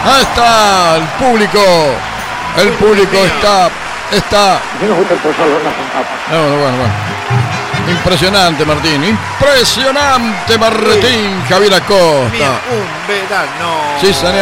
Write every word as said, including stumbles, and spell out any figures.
Ahí está el público. El público está. Está. No, bueno, bueno, bueno. Impresionante, Martín. Impresionante, Martín. Javier Acosta. Un verano. Sí, señor.